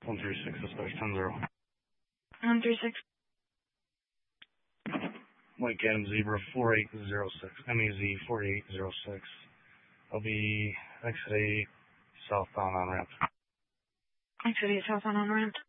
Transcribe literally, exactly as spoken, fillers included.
one three six, dispatch ten zero. one three six. Mike Adam Zebra four eight zero six, M E Z four eight zero six. I'll be exit eight, southbound on ramp. Exit eight, southbound on ramp.